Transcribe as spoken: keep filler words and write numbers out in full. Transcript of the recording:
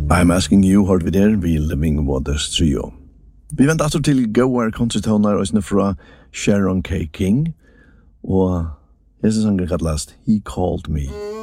I'm Asking You, hørt vi der, vi Living Waters Trio. Vi vent altså til Goar konsertoner og sånne fra Sharon K. King, og hese sanger kallast He Called Me.